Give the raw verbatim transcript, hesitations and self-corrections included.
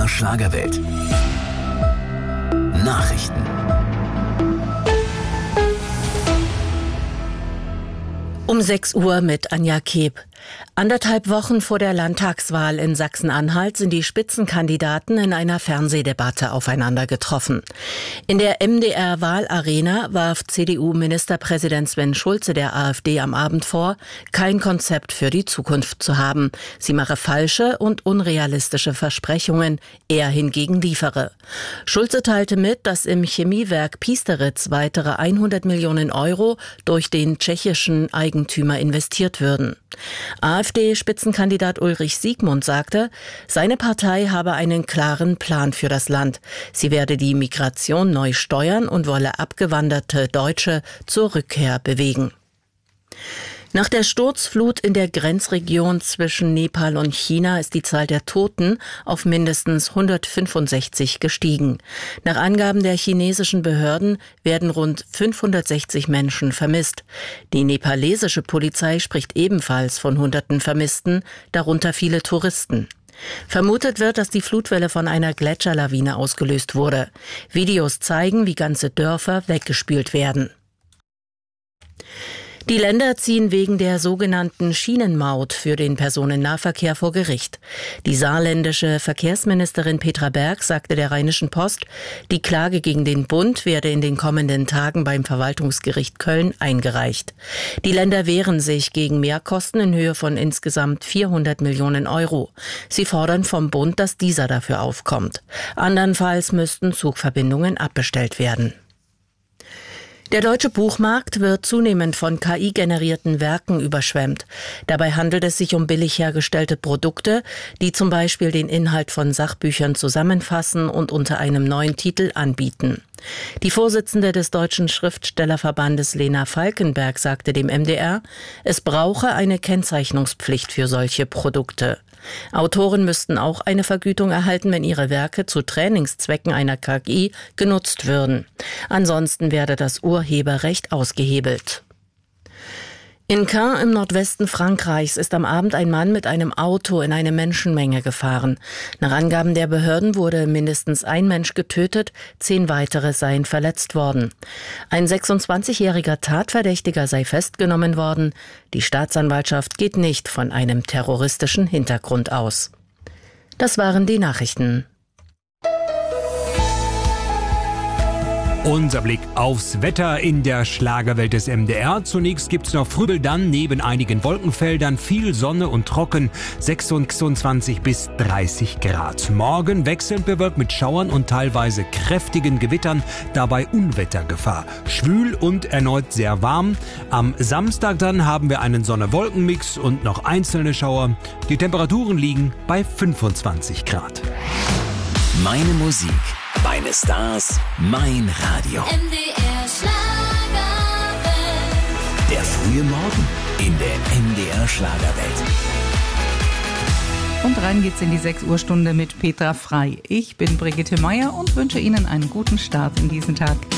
R Schlagerwelt. Nachrichten. Um sechs Uhr mit Anja Keb. Anderthalb Wochen vor der Landtagswahl in Sachsen-Anhalt sind die Spitzenkandidaten in einer Fernsehdebatte aufeinander getroffen. In der M D R-Wahlarena warf C D U-Ministerpräsident Sven Schulze der AfD am Abend vor, kein Konzept für die Zukunft zu haben. Sie mache falsche und unrealistische Versprechungen, er hingegen liefere. Schulze teilte mit, dass im Chemiewerk Piesteritz weitere hundert Millionen Euro durch den tschechischen Eigentümer investiert würden. AfD-Spitzenkandidat Ulrich Siegmund sagte, seine Partei habe einen klaren Plan für das Land. Sie werde die Migration neu steuern und wolle abgewanderte Deutsche zur Rückkehr bewegen. Nach der Sturzflut in der Grenzregion zwischen Nepal und China ist die Zahl der Toten auf mindestens hundertfünfundsechzig gestiegen. Nach Angaben der chinesischen Behörden werden rund fünfhundertsechzig Menschen vermisst. Die nepalesische Polizei spricht ebenfalls von Hunderten Vermissten, darunter viele Touristen. Vermutet wird, dass die Flutwelle von einer Gletscherlawine ausgelöst wurde. Videos zeigen, wie ganze Dörfer weggespült werden. Die Länder ziehen wegen der sogenannten Schienenmaut für den Personennahverkehr vor Gericht. Die saarländische Verkehrsministerin Petra Berg sagte der Rheinischen Post, die Klage gegen den Bund werde in den kommenden Tagen beim Verwaltungsgericht Köln eingereicht. Die Länder wehren sich gegen Mehrkosten in Höhe von insgesamt vierhundert Millionen Euro. Sie fordern vom Bund, dass dieser dafür aufkommt. Andernfalls müssten Zugverbindungen abbestellt werden. Der deutsche Buchmarkt wird zunehmend von K I-generierten Werken überschwemmt. Dabei handelt es sich um billig hergestellte Produkte, die zum Beispiel den Inhalt von Sachbüchern zusammenfassen und unter einem neuen Titel anbieten. Die Vorsitzende des Deutschen Schriftstellerverbandes Lena Falkenberg sagte dem M D R, es brauche eine Kennzeichnungspflicht für solche Produkte. Autoren müssten auch eine Vergütung erhalten, wenn ihre Werke zu Trainingszwecken einer K I genutzt würden. Ansonsten werde das Urheberrecht ausgehebelt. In Caen im Nordwesten Frankreichs ist am Abend ein Mann mit einem Auto in eine Menschenmenge gefahren. Nach Angaben der Behörden wurde mindestens ein Mensch getötet, zehn weitere seien verletzt worden. Ein sechsundzwanzigjähriger Tatverdächtiger sei festgenommen worden. Die Staatsanwaltschaft geht nicht von einem terroristischen Hintergrund aus. Das waren die Nachrichten. Unser Blick aufs Wetter in der Schlagerwelt des M D R. Zunächst gibt's noch Frübel, dann neben einigen Wolkenfeldern viel Sonne und trocken, sechsundzwanzig bis dreißig Grad. Morgen wechselnd bewölkt mit Schauern und teilweise kräftigen Gewittern, dabei Unwettergefahr. Schwül und erneut sehr warm. Am Samstag dann haben wir einen Sonne-Wolken-Mix und noch einzelne Schauer. Die Temperaturen liegen bei fünfundzwanzig Grad. Meine Musik, meine Stars, mein Radio. M D R Schlagerwelt. Der frühe Morgen in der M D R Schlagerwelt. Und rein geht's in die sechs Uhr Stunde mit Petra Frei. Ich bin Brigitte Meier und wünsche Ihnen einen guten Start in diesen Tag.